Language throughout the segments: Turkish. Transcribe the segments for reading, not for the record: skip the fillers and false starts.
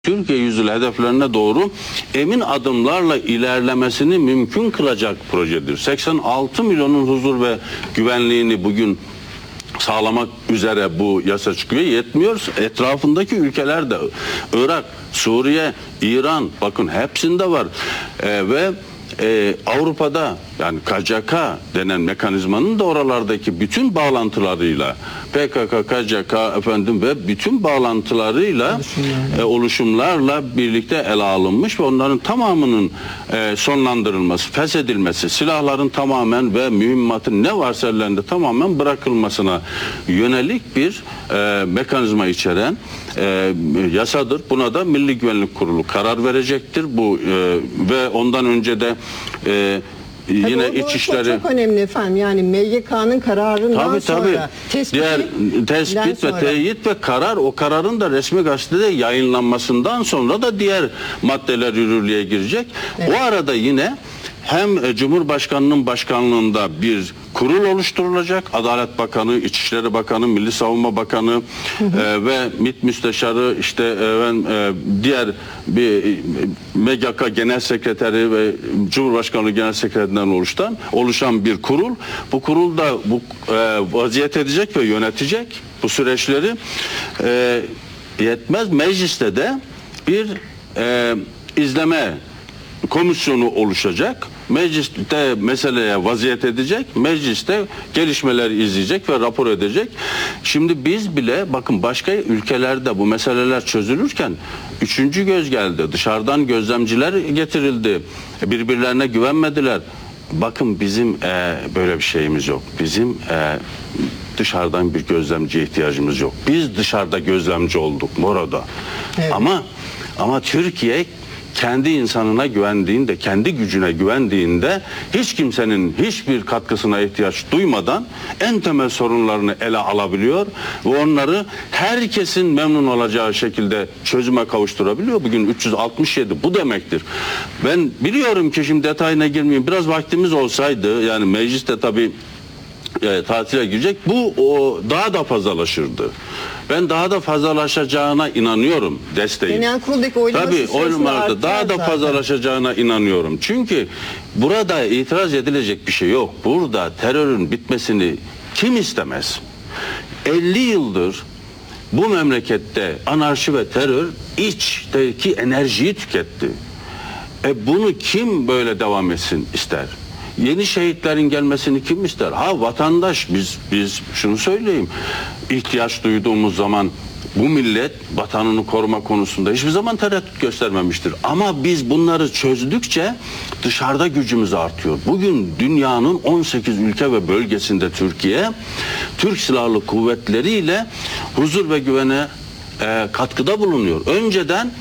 Türkiye yüzyılı hedeflerine doğru emin adımlarla ilerlemesini mümkün kılacak projedir. 86 milyonun huzur ve güvenliğini bugün sağlamak üzere bu yasa çıkıyor. Yetmiyor. Etrafındaki ülkeler de Irak, Suriye, İran, bakın hepsinde var. Ve Avrupa'da yani KCK denen mekanizmanın da oralardaki bütün bağlantılarıyla PKK, KCK ve bütün bağlantılarıyla oluşumlarla birlikte ele alınmış ve onların tamamının sonlandırılması, feshedilmesi, silahların tamamen ve mühimmatın ne varsa ellerinde tamamen bırakılmasına yönelik bir mekanizma içeren yasadır. Buna da Milli Güvenlik Kurulu karar verecektir. Bu ve ondan önce de yine İçişleri çok önemli efendim. Yani MGK'nın kararından sonra tespit ve teyit ve karar, o kararın da resmi gazetede yayınlanmasından sonra da diğer maddeler yürürlüğe girecek. Evet. O arada yine hem Cumhurbaşkanı'nın başkanlığında bir kurul oluşturulacak. Adalet Bakanı, İçişleri Bakanı, Milli Savunma Bakanı ve MİT Müsteşarı, işte diğer bir MGK Genel Sekreteri ve Cumhurbaşkanlığı Genel Sekreterinden oluşan bir kurul. Bu kurul da bu vaziyet edecek ve yönetecek bu süreçleri. Yetmez, mecliste de bir izleme komisyonu oluşacak. Mecliste meseleye vaziyet edecek. Mecliste gelişmeleri izleyecek ve rapor edecek. Şimdi biz bile bakın başka ülkelerde bu meseleler çözülürken üçüncü göz geldi. Dışarıdan gözlemciler getirildi. Birbirlerine güvenmediler. Bakın bizim böyle bir şeyimiz yok. Bizim dışarıdan bir gözlemciye ihtiyacımız yok. Biz dışarıda gözlemci olduk Moro'da. Evet. Ama Türkiye kendi insanına güvendiğinde, kendi gücüne güvendiğinde hiç kimsenin hiçbir katkısına ihtiyaç duymadan en temel sorunlarını ele alabiliyor ve onları herkesin memnun olacağı şekilde çözüme kavuşturabiliyor. Bugün 367 bu demektir. Ben biliyorum ki şimdi detayına girmeyeyim. Biraz vaktimiz olsaydı, yani mecliste tabii tatile girecek, bu daha da fazlalaşırdı. Ben daha da fazlalaşacağına inanıyorum desteği. Genel kuruldaki oylamada daha da fazlalaşacağına inanıyorum. Çünkü burada itiraz edilecek bir şey yok. Burada terörün bitmesini kim istemez? 50 yıldır bu memlekette anarşi ve terör içteki enerjiyi tüketti. Bunu kim böyle devam etsin ister? Yeni şehitlerin gelmesini kim ister? Vatandaş, biz şunu söyleyeyim. İhtiyaç duyduğumuz zaman bu millet vatanını koruma konusunda hiçbir zaman tereddüt göstermemiştir. Ama biz bunları çözdükçe dışarıda gücümüz artıyor. Bugün dünyanın 18 ülke ve bölgesinde Türkiye, Türk Silahlı Kuvvetleri ile huzur ve güvene katkıda bulunuyor. Önceden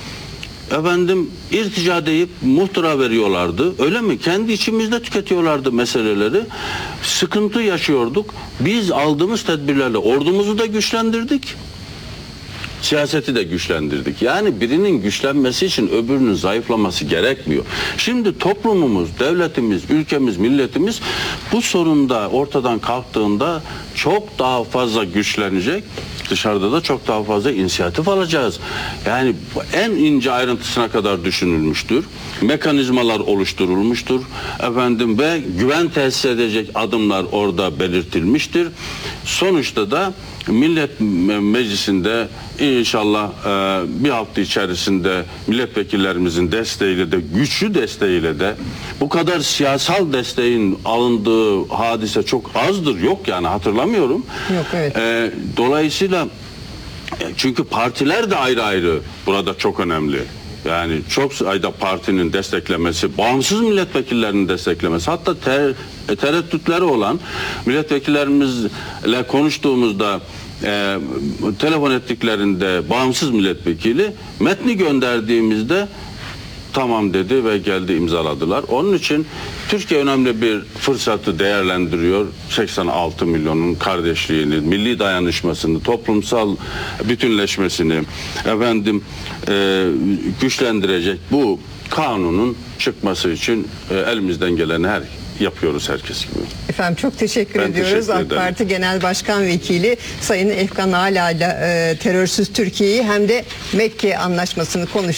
irtica deyip muhtıra veriyorlardı. Öyle mi? Kendi içimizde tüketiyorlardı meseleleri. Sıkıntı yaşıyorduk. Biz aldığımız tedbirlerle ordumuzu da güçlendirdik. Siyaseti de güçlendirdik. Yani birinin güçlenmesi için öbürünün zayıflaması gerekmiyor. Şimdi toplumumuz, devletimiz, ülkemiz, milletimiz bu sorunda ortadan kalktığında çok daha fazla güçlenecek. Dışarıda da çok daha fazla inisiyatif alacağız. Yani en ince ayrıntısına kadar düşünülmüştür. Mekanizmalar oluşturulmuştur. Ve güven tesis edecek adımlar orada belirtilmiştir. Sonuçta da Millet Meclisi'nde inşallah bir hafta içerisinde milletvekillerimizin desteğiyle de, güçlü desteğiyle de, bu kadar siyasal desteğin alındığı hadise çok azdır. Yok yani, hatırlamıyorum. Yok, evet. Dolayısıyla çünkü partiler de ayrı ayrı burada çok önemli. Yani çok sayıda partinin desteklemesi, bağımsız milletvekillerinin desteklemesi, hatta tereddütleri olan milletvekillerimizle konuştuğumuzda telefon ettiklerinde bağımsız milletvekili metni gönderdiğimizde tamam dedi ve geldi, imzaladılar. Onun için Türkiye önemli bir fırsatı değerlendiriyor. 86 milyonun kardeşliğini, milli dayanışmasını, toplumsal bütünleşmesini güçlendirecek bu kanunun çıkması için elimizden gelen her yapıyoruz herkes gibi. Efendim çok teşekkür Ben ediyoruz. teşekkür AK ederim. Parti Genel Başkan Vekili Sayın Efkan Ala'yla terörsüz Türkiye'yi hem de Mekke Anlaşması'nı konuştuk.